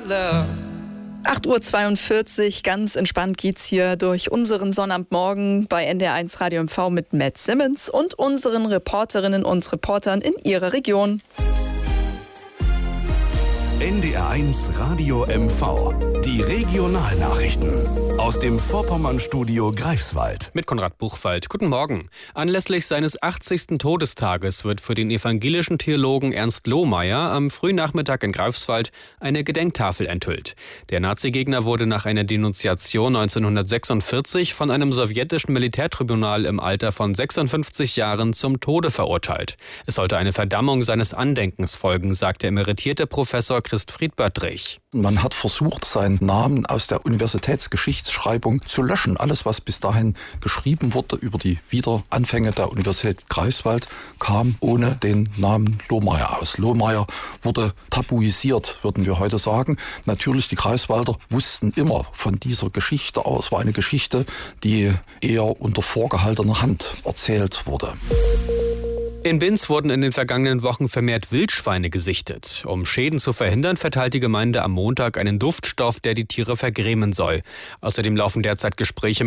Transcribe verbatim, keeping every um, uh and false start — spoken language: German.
love. acht Uhr zweiundvierzig, ganz entspannt geht's hier durch unseren Sonnabendmorgen bei N D R eins Radio M V mit Matt Simmons und unseren Reporterinnen und Reportern in ihrer Region. N D R eins Radio M V. Die Regionalnachrichten aus dem Vorpommern-Studio Greifswald. Mit Konrad Buchwald. Guten Morgen. Anlässlich seines achtzigsten Todestages wird für den evangelischen Theologen Ernst Lohmeier am frühen Nachmittag in Greifswald eine Gedenktafel enthüllt. Der Nazi-Gegner wurde nach einer Denunziation neunzehnhundertsechsundvierzig von einem sowjetischen Militärtribunal im Alter von sechsundfünfzig Jahren zum Tode verurteilt. Es sollte eine Verdammung seines Andenkens folgen, sagt der emeritierte Professor Christ Friedbert-Drich. Man hat versucht, seinen Namen aus der Universitätsgeschichtsschreibung zu löschen. Alles, was bis dahin geschrieben wurde über die Wiederanfänge der Universität Greifswald, kam ohne den Namen Lohmeier aus. Lohmeier wurde tabuisiert, würden wir heute sagen. Natürlich, die Greifswalder wussten immer von dieser Geschichte, aber es war eine Geschichte, die eher unter vorgehaltener Hand erzählt wurde. In Binz wurden in den vergangenen Wochen vermehrt Wildschweine gesichtet. Um Schäden zu verhindern, verteilt die Gemeinde am Montag einen Duftstoff, der die Tiere vergrämen soll. Außerdem laufen derzeit Gespräche